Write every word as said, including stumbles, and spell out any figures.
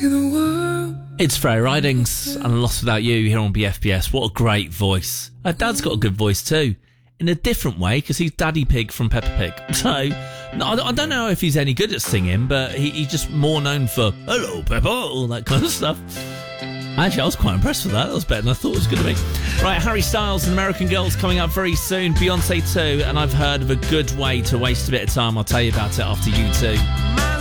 in the world. It's Freya Ridings and Lost Without You here on B F B S. What a great voice. Her dad's got a good voice too, in a different way, because he's Daddy Pig from Peppa Pig. So, no, I don't know if he's any good at singing, but he, he's just more known for, hello Peppa, all that kind of stuff. Actually, I was quite impressed with that. That was better than I thought it was going to be. Right, Harry Styles and American Girls coming up very soon. Beyonce too, and I've heard of a good way to waste a bit of time. I'll tell you about it after you two.